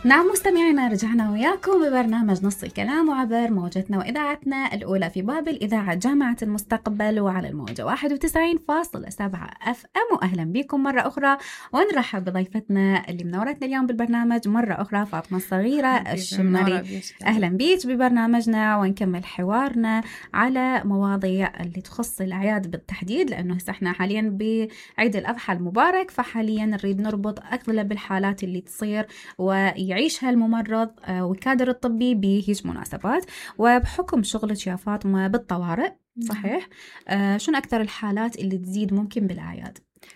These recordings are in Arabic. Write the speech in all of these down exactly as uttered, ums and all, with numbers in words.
نعم مستمعينا، رجعنا وياكم ببرنامج نص الكلام وعبر موجتنا وإذاعتنا الأولى في بابل، إذاعة جامعة المستقبل، وعلى الموجة واحد وتسعين فاصلة سبعة أف أم. وأهلا بكم مرة أخرى، ونرحب بضيفتنا اللي منورتنا اليوم بالبرنامج مرة أخرى، فاطمة الصغيرة الشمري. أهلا بيك ببرنامجنا، ونكمل حوارنا على مواضيع اللي تخص الأعياد بالتحديد، لأنه احنا حاليا بعيد الأضحى المبارك، فحاليا نريد نربط أغلب الحالات اللي تصير ويعيشها الممرض والكادر الطبي بهيج مناسبات. وبحكم شغلك يا فاطمة بالطوارئ، صحيح؟ آه شنو أكثر الحالات اللي تزيد ممكن بالأعياد؟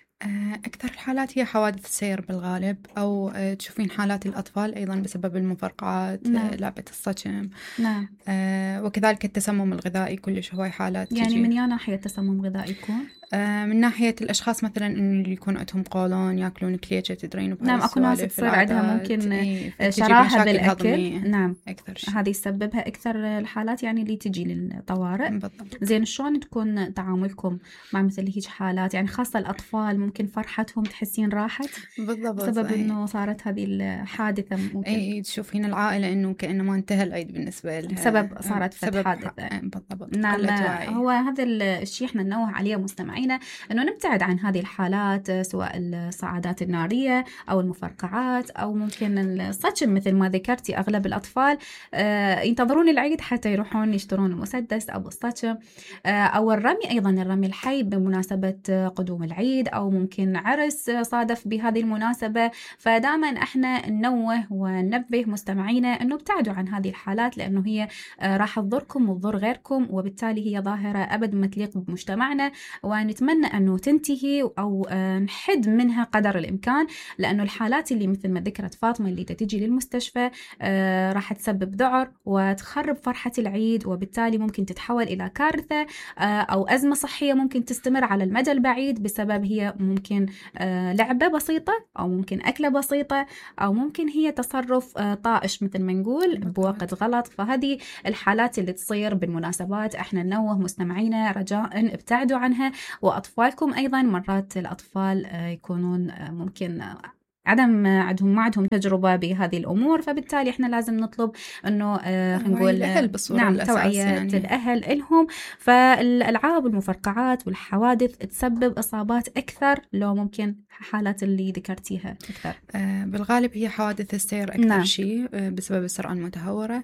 أكثر الحالات هي حوادث السير بالغالب، أو تشوفين حالات الأطفال أيضا بسبب المفرقعات. نعم. لعبة الصجم. نعم. وكذلك التسمم الغذائي، كلش هواي حالات يعني تجي. من يا ناحية تسمم غذائي يكون؟ من ناحية الأشخاص مثلا إنه اللي يكون عندهم قولون، يأكلون كليتشة، تدرين. نعم، أكو ناس تصير عندها ممكن ايه شراهة بالأكل. نعم، أكثر شيء هذه يسببها أكثر الحالات يعني اللي تجي للطوارئ. بالضبط. زين، شلون تكون تعاملكم مع مثل هيك حالات؟ يعني خاصة الأطفال ممكن فرحتهم تحسين راحت بالضبط بسبب أيه. إنه صارت هذه الحادثة. ممكن أي تشوفين العائلة إنه كأنه ما انتهى العيد بالنسبة لها بسبب صارت فت حادثة. بالضبط. نعم، هو هذا الشيء احنا ننوه عليه مستمعينا، إنه نبتعد عن هذه الحالات، سواء الصعادات النارية أو المفرقعات أو ممكن الصجم مثل ما ذكرتي. أغلب الأطفال ينتظرون العيد حتى يروحون يشترون المسدس أو الصجم، أو الرمي. أيضا الرمي الحي بمناسبة قدوم العيد، أو ممكن عرس صادف بهذه المناسبة. فدائما احنا ننوه وننبه مستمعينا إنه ابتعدوا عن هذه الحالات، لأنه هي راح تضركم وتضر غيركم، وبالتالي هي ظاهرة أبد ما تليق بمجتمعنا، ونتمنى أنه تنتهي أو نحد منها قدر الإمكان. لأنه الحالات اللي مثل ما ذكرت فاطمة اللي تجي للمستشفى راح تسبب ذعر وتخرب فرحة العيد، وبالتالي ممكن تتحول إلى كارثة أو أزمة صحية ممكن تستمر على المدى البعيد، بسبب هي ممكن لعبة بسيطة، أو ممكن أكلة بسيطة، أو ممكن هي تصرف طائش مثل ما نقول بوقت غلط. فهذه الحالات اللي تصير بالمناسبات احنا ننوه مستمعينا رجاء ابتعدوا عنها. وأطفالكم أيضا، مرات الأطفال يكونون ممكن عدم عندهم ما عندهم تجربة بهذه الأمور، فبالتالي إحنا لازم نطلب إنه آه نقول الأهل بالصورة نعم توعية يعني. الأهل إلهم. فالألعاب والمفرقعات والحوادث تسبب إصابات أكثر لو ممكن حالات اللي ذكرتيها أكثر. آه بالغالب هي حوادث السير أكثر نعم. شيء آه بسبب السرعة المتهورة،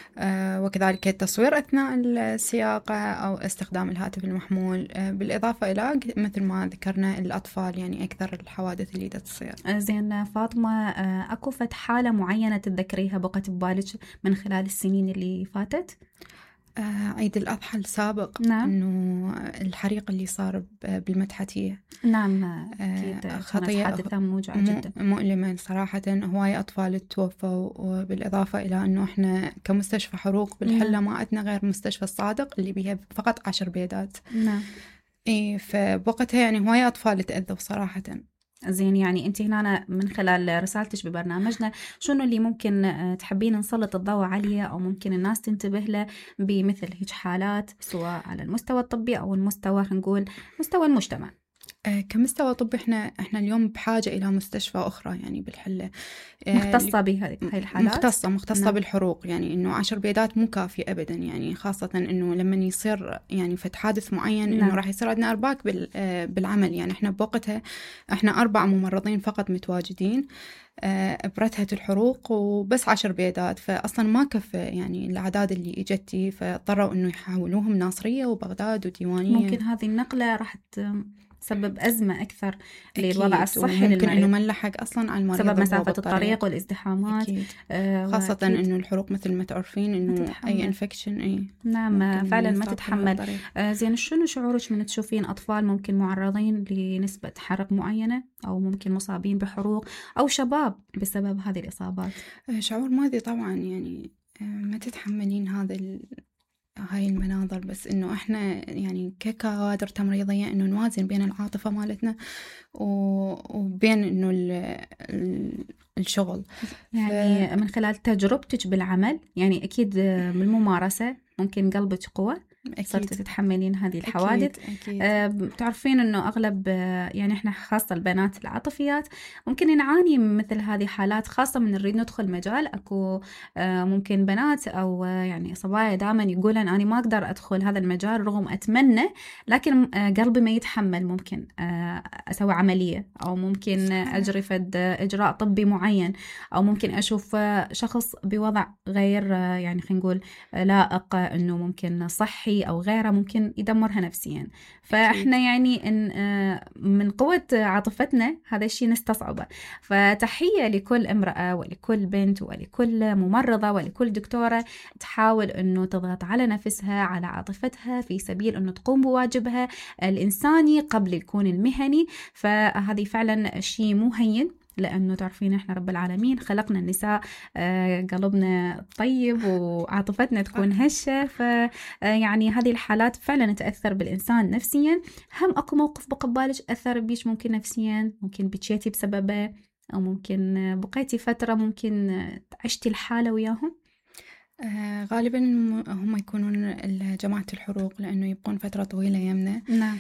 آه وكذلك التصوير أثناء السياقة أو استخدام الهاتف المحمول، آه بالإضافة إلى مثل ما ذكرنا الأطفال، يعني أكثر الحوادث اللي تصير. زين فاطمة، أكو فت حالة معينة تتذكريها بقت ببالك من خلال السنين اللي فاتت؟ آه عيد الأضحى السابق. نعم. إنه الحريق اللي صار بالمدحتية. نعم أكيد. آه خطية حادثة موجعة جدا، مؤلمة صراحة. هواي أطفال توفوا، وبالإضافة إلى أنه إحنا كمستشفى حروق بالحلة ما عندنا غير مستشفى الصادق اللي بيها فقط عشر بيدات. نعم. إيه، فبوقتها يعني هواي أطفال تأذوا صراحة. زين، يعني أنت هنا من خلال رسالتك ببرنامجنا شنو اللي ممكن تحبين نسلط الضوء عليه، أو ممكن الناس تنتبه له بمثل هيك حالات، سواء على المستوى الطبي أو المستوى نقول مستوى المجتمع؟ كمستوى طبي احنا احنا اليوم بحاجه الى مستشفى اخرى يعني بالحله مختصه بهذه الحالات. مختصه مختصه نعم. بالحروق، يعني انه عشر بيدات مو كافي ابدا، يعني خاصه انه لما يصير يعني فت حادث معين نعم. انه راح يصير عندنا ارباك بالعمل. يعني احنا بوقتها احنا اربع ممرضين فقط متواجدين برتهة الحروق، وبس عشر بيدات، فأصلا ما كفى يعني الأعداد اللي إجتي، فاضطروا إنه يحولوهم ناصرية وبغداد وديوانية. ممكن هذه النقلة راح تسبب أزمة أكثر للوضع الصحي ممكن إنه ما نلحق أصلا على المريض سبب مسافة الطريق والازدحامات. آه خاصة إنه الحروق مثل ما تعرفين إنه أي إنفكشن أي نعم فعلا ما تتحمل. آه زين، شنو شعورك من تشوفين أطفال ممكن معرضين لنسبة حرق معينة، أو ممكن مصابين بحروق، أو شباب بسبب هذه الإصابات؟ آه شعور ماضي طبعا، يعني آه ما تتحملين هذا هاي المناظر، بس إنه إحنا يعني ككوادر تمريضية إنه نوازن بين العاطفة مالتنا وبين إنه الشغل. يعني ف... من خلال تجربتك بالعمل، يعني أكيد بالممارسة ممكن قلبك قوة صرتي تتحملين هذه الحوادث. أكيد. أكيد. أه تعرفين أنه أغلب يعني إحنا خاصة البنات العاطفيات ممكن نعاني من مثل هذه حالات، خاصة من نريد ندخل مجال أكو أه ممكن بنات أو يعني صبايا دائما يقولن أنا ما أقدر أدخل هذا المجال رغم أتمنى، لكن أه قلبي ما يتحمل. ممكن أه أسوي عملية، أو ممكن أجري فد إجراء طبي معين، أو ممكن أشوف شخص بوضع غير يعني خلينا نقول لائق، أنه ممكن صحي أو غيره، ممكن يدمرها نفسيا. فإحنا يعني إن من قوة عاطفتنا هذا الشيء نستصعبه. فتحية لكل امرأة ولكل بنت ولكل ممرضة ولكل دكتورة تحاول أنه تضغط على نفسها على عاطفتها في سبيل أنه تقوم بواجبها الإنساني قبل يكون المهني. فهذه فعلا شيء مو هين، لأنه تعرفين إحنا رب العالمين خلقنا النساء قلبنا طيب وعاطفتنا تكون هشة. فيعني هذه الحالات فعلا تأثر بالإنسان نفسيا. هم أكو موقف بقبالك أثر بيش ممكن نفسيا، ممكن بتشيتي بسببه، أو ممكن بقيتي فترة ممكن عشتي الحالة وياهم؟ آه غالبا هم يكونون جماعة الحروق، لأنه يبقون فترة طويلة يمنا. نعم.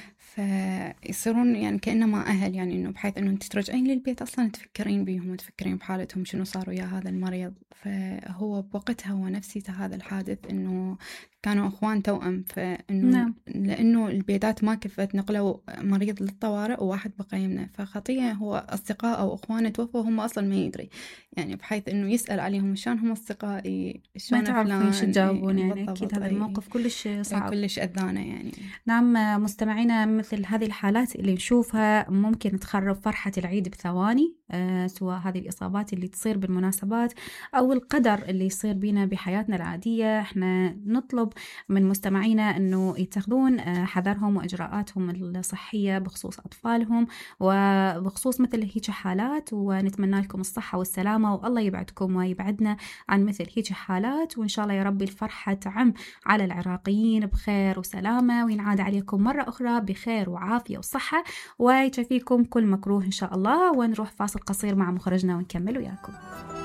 فيصيرون يعني كأنما أهل، يعني إنه بحيث إنه أنت ترجعين للبيت أصلا تفكرين بيهم وتفكرين بحالتهم شنو صار ويا هذا المريض. فهو بوقتها هو نفسيته هذا الحادث إنه كانوا أخوان توأم، فإنه نعم. لأنه البيدات ما كفت نقلوا مريض للطوارئ وواحد بقى يمنا. فخطية هو أصدقاء أو أخوان توفوا هم أصلا ما يدري، يعني بحيث إنه يسأل عليهم شلون هم أصدقائي، شلون ما تعرفين شو تجاوبون. يعني بالضبط. أكيد هذا الموقف كلش صعب، كلش أذانة يعني. نعم. مستمعينا، مثل هذه الحالات اللي نشوفها ممكن تخرب فرحة العيد بثواني، أه سواء هذه الإصابات اللي تصير بالمناسبات أو القدر اللي يصير بينا بحياتنا العادية. احنا نطلب من مستمعينا أنه يتخذون حذرهم وإجراءاتهم الصحية بخصوص أطفالهم وبخصوص مثل هيك حالات، ونتمنى لكم الصحة والسلامة، والله يبعدكم ويبعدنا عن مثل هيك حالات. وإن شاء الله يا ربي الفرحة تعم على العراقيين بخير وسلامة، وينعاد عليكم مرة أخرى بخير وعافية وصحة، ويشفيكم كل مكروه إن شاء الله. ونروح فاصل قصير مع مخرجنا ونكمل وياكم.